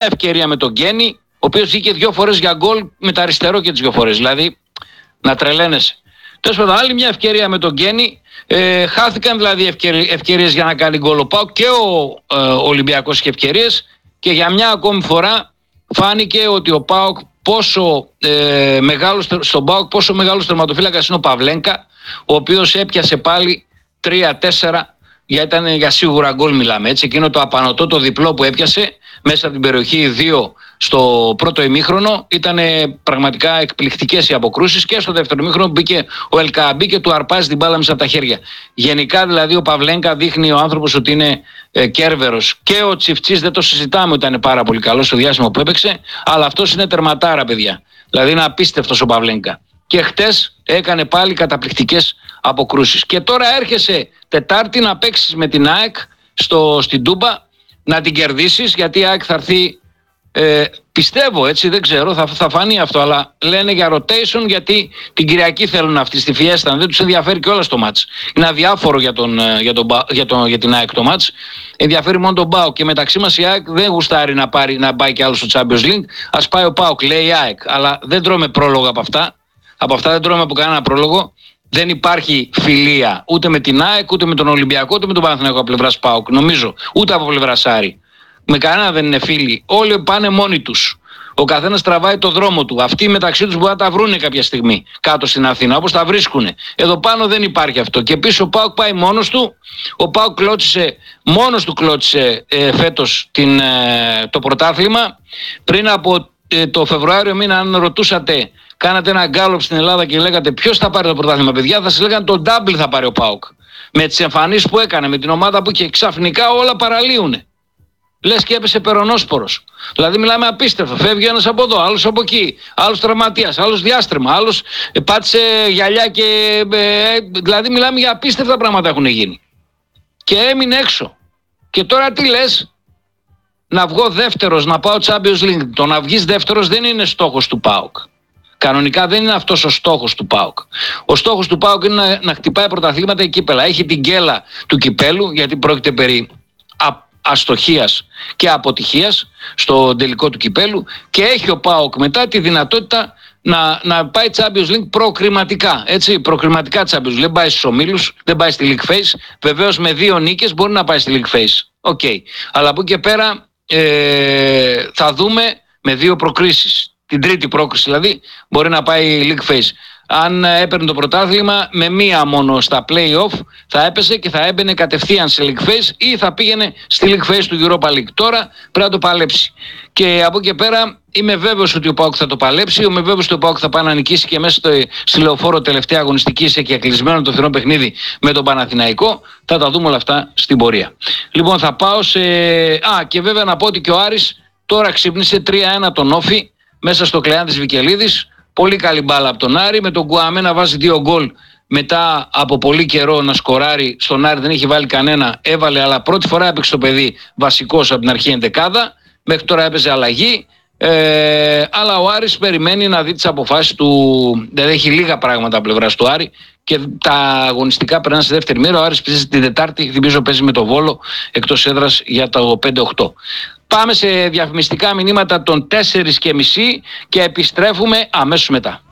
ευκαιρία με τον Γκένι, ο οποίος βγήκε 2 φορές για γκολ με τα αριστερό και τις 2 φορές. Δηλαδή, να τρελαίνεσαι. Τέλος πάντων, άλλη μια ευκαιρία με τον Γκένι. Χάθηκαν δηλαδή ευκαιρίες για να κάνει γκολ ο ΠΑΟΚ και ο Ολυμπιακός είχε ευκαιρίες. Και για μια ακόμη φορά φάνηκε ότι ο ΠΑΟΚ στον ΠΑΟΚ πόσο μεγάλος τερματοφύλακας είναι ο Παυλένκα, ο οποίος έπιασε πάλι 3-4. Ήταν για σίγουρα γκολ μιλάμε, έτσι. Εκείνο το απανωτό, το διπλό που έπιασε μέσα από την περιοχή 2 στο πρώτο ημίχρονο ήταν πραγματικά εκπληκτικές οι αποκρούσεις, και στο δεύτερο ημίχρονο μπήκε ο Ελκαμπή και του αρπάζει την μπάλα μέσα από τα χέρια. Γενικά δηλαδή ο Παυλένκα δείχνει ο άνθρωπος ότι είναι κέρβερος, και ο Τσιφτσής δεν το συζητάμε ότι ήταν πάρα πολύ καλός στο διάστημα που έπαιξε, αλλά αυτός είναι τερματάρα, παιδιά. Δηλαδή είναι απίστευτος ο Παυλένκα. Και χτες έκανε πάλι καταπληκτικές αποκρούσεις. Και τώρα έρχεσαι Τετάρτη να παίξεις με την ΑΕΚ στην Τούμπα, να την κερδίσεις, γιατί η ΑΕΚ θα έρθει, πιστεύω, έτσι, δεν ξέρω, θα φανεί αυτό, αλλά λένε για rotation, γιατί την Κυριακή θέλουν αυτοί στη Φιέστα, δεν τους ενδιαφέρει κιόλας το μάτς. Είναι αδιάφορο για την ΑΕΚ το μάτς, ενδιαφέρει μόνο τον ΠΑΟΚ, και μεταξύ μας η ΑΕΚ δεν γουστάρει να πάει κι άλλο στο Champions League. Ας πάει ο ΠΑΟΚ, λέει η ΑΕΚ, αλλά δεν τρώμε πρόλογο από αυτά. Από αυτά δεν τρώμε από κανένα πρόλογο. Δεν υπάρχει φιλία ούτε με την ΑΕΚ, ούτε με τον Ολυμπιακό, ούτε με τον Παναθηναϊκό από πλευράς ΠΑΟΚ. Νομίζω ούτε από πλευράς Άρη. Με κανένα δεν είναι φίλοι. Όλοι πάνε μόνοι τους. Ο καθένας τραβάει το δρόμο του. Αυτοί μεταξύ τους μπορεί να τα βρούνε κάποια στιγμή κάτω στην Αθήνα, όπως τα βρίσκουνε. Εδώ πάνω δεν υπάρχει αυτό. Και επίσης ο ΠΑΟΚ πάει μόνος του. Ο ΠΑΟΚ μόνος του κλώτσισε φέτος το πρωτάθλημα. Πριν από το Φεβρουάριο μήνα, αν ρωτούσατε, κάνατε ένα γκάλωπ στην Ελλάδα και λέγατε ποιος θα πάρει το πρωτάθλημα, παιδιά, θα σας λέγανε το double θα πάρει ο ΠΑΟΚ. Με τις εμφανίσεις που έκανε, με την ομάδα που είχε, ξαφνικά όλα παραλύουνε. Λες και έπεσε περονόσπορος. Δηλαδή μιλάμε απίστευτο. Φεύγει ένας από εδώ, άλλος από εκεί, άλλος τραυματίας, άλλος διάστρεμα, άλλος πάτησε γυαλιά και. Δηλαδή μιλάμε για απίστευτα πράγματα έχουν γίνει. Και έμεινε έξω. Και τώρα τι λες, να βγω δεύτερος, να πάω Champions League. Το να βγεις δεύτερος δεν είναι στόχος του ΠΑΟΚ. Κανονικά δεν είναι αυτός ο στόχος του ΠΑΟΚ. Ο στόχος του ΠΑΟΚ είναι να χτυπάει πρωταθλήματα και κύπελα. Έχει την γκέλα του κυπέλου, γιατί πρόκειται περί αστοχίας και αποτυχίας στο τελικό του κυπέλου, και έχει ο ΠΑΟΚ μετά τη δυνατότητα να πάει Champions League προκριματικά. Έτσι, προκριματικά Champions League. Δεν πάει στους ομίλους, δεν πάει στη League Phase. Βεβαίως με 2 νίκες μπορεί να πάει στη League Phase. Okay. Αλλά από εκεί και πέρα θα δούμε με 2 προκρίσεις. Την τρίτη πρόκριση δηλαδή μπορεί να πάει League Phase. Αν έπαιρνε το πρωτάθλημα με 1 μόνο στα play-off, θα έπεσε και θα έμπαινε κατευθείαν σε League Phase ή θα πήγαινε στη League Phase του Europa League. Τώρα πρέπει να το παλέψει. Και από εκεί και πέρα είμαι βέβαιος ότι ο ΠΑΟΚ θα το παλέψει. Είμαι βέβαιος ότι ο ΠΑΟΚ θα πάει να νικήσει και μέσα στη Λεωφόρο τελευταία αγωνιστική, σε και κλεισμένο το θηρόν παιχνίδι με τον Παναθηναϊκό. Θα τα δούμε όλα αυτά στην πορεία. Λοιπόν, θα πάω σε. Και βέβαια να πω ότι και ο Άρης τώρα ξύπνησε 3-1 τον Όφη μέσα στο Κλεάνθης Βικελίδης. Πολύ καλή μπάλα από τον Άρη, με τον Γκουαμέ να βάζει 2 γκολ μετά από πολύ καιρό να σκοράρει. Στον Άρη δεν έχει βάλει κανένα, έβαλε, αλλά πρώτη φορά έπαιξε το παιδί βασικός από την αρχή ενδεκάδα. Μέχρι τώρα έπαιζε αλλαγή, αλλά ο Άρης περιμένει να δει τις αποφάσεις του. Δεν έχει λίγα πράγματα από πλευράς του Άρη και τα αγωνιστικά περνάνε στη δεύτερη μοίρα. Ο Άρης παίζει την Τετάρτη, θυμίζω παίζει με το Βόλο εκτός έδρας για το 5-8. Πάμε σε διαφημιστικά μηνύματα των 4:30 και επιστρέφουμε αμέσως μετά.